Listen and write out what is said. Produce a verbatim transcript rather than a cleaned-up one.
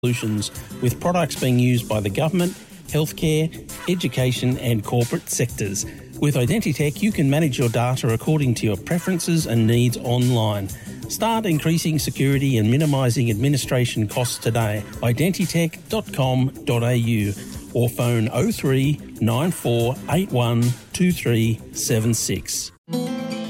solutions, with products being used by the government, healthcare, education and corporate sectors. With Identitech, you can manage your data according to your preferences and needs online. Start increasing security and minimising administration costs today. identitech dot com dot a u or phone oh three nine four eight one two three seven six.